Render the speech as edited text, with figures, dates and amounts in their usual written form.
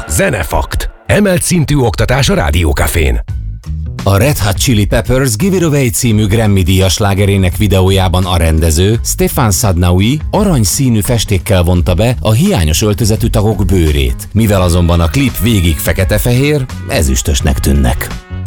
Zenefakt. Emelt szintű oktatás a Rádiókafén. A Red Hot Chili Peppers Give It Away című Grammy-díjas slágerének videójában a rendező, Stefan Sadnaui aranyszínű festékkel vonta be a hiányos öltözetű tagok bőrét. Mivel azonban a klip végig fekete-fehér, ezüstösnek tűnnek.